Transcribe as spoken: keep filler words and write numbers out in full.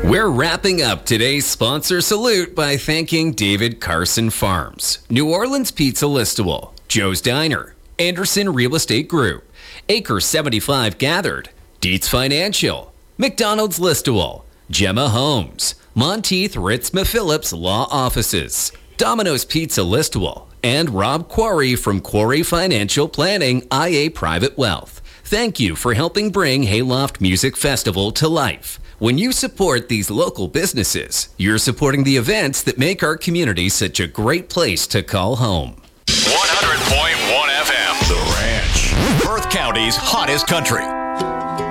We're wrapping up today's sponsor salute by thanking David Carson Farms, New Orleans Pizza Listowel, Joe's Diner, Anderson Real Estate Group, Acre seventy-five Gathered, Dietz Financial, McDonald's Listowel, Gemma Homes, Monteith Ritzma Phillips Law Offices, Domino's Pizza Listowel, and Rob Quarry from Quarry Financial Planning, I A Private Wealth. Thank you for helping bring Hayloft Music Festival to life. When you support these local businesses, you're supporting the events that make our community such a great place to call home. one hundred point one F M, The Ranch, Perth County's hottest country.